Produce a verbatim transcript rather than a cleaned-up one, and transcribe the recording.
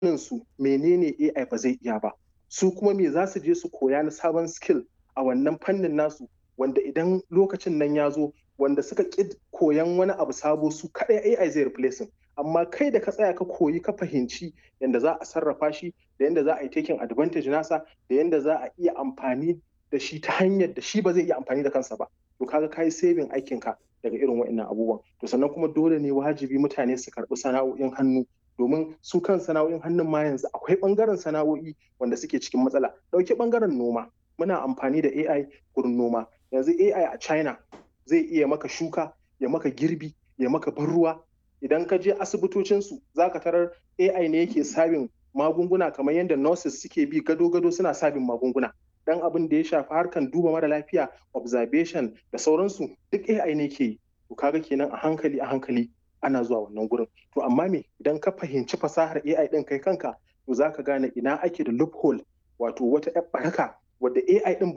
su menene A I ba zai iya ba, su kuma me za su je su koya na sabon skill a wannan fannin nasu, wanda idan lokacin nan ya zo wanda suka ƙi koyan wani abu sabo su kaɗai A I zai replacing. Amma kai da ka tsaya ka koyi ka fahimci yadda za a sarrafa shi da yadda za a yi taking advantage nasa da yadda za a iya amfani da shi ta hanyar da shi ba zai iya amfani da kansa ba, to kaga ka yi saving aikinka daga irin waɗannan abubuwan. To sannan kuma dole ne wajibi mutane su karɓi sana'o'in hannu, domin su kan sana'o'in hannun ma yanzu akwai ɓangaren sana'o'i wanda suke cikin matsala. Ɗauki ɓangaren noma, muna amfani da A I gurin noma. Yanzu A I a China zai iya maka shuka, ya maka girbi, ya maka ban ruwa. Idan ka je asibitocinsu za ka tarar A I ne yake sabin magunguna kamar yadda nurses suke bi gado-gado suna sabin magunguna. Dan abin da ya shafi harkan duba mara lafiya, observation da sauransu duk A I ne ke yi. To kaga kenan a hankali a hankali ana zuwa wannan gurin. To amma me idan ka fahimci fasahar A I ɗin kai kanka, to za ka gane ina ake da loophole, wato wata ƴar ɓaraka wadda A I ɗin